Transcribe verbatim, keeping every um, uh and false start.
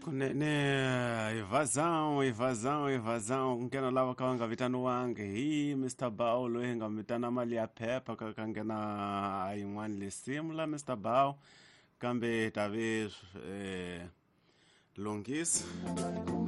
ne ne evazão, evazão, evazão. Ngena lava kawanga vitano wange. Hi mister Bao lo henga mitana mali ya pepa kakangena ayin'wana lesimu la mister Bao. Kambe talvez eh, longis